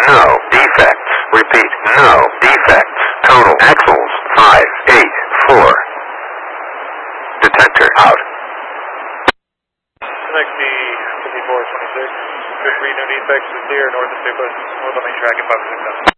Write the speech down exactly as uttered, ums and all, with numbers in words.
no defects. Repeat, no defects. Total axles, five eight four. Detector out. Select the fifty-four twenty-six. Good three, no defects, is clear, north of Staples, north on main track and five six seven.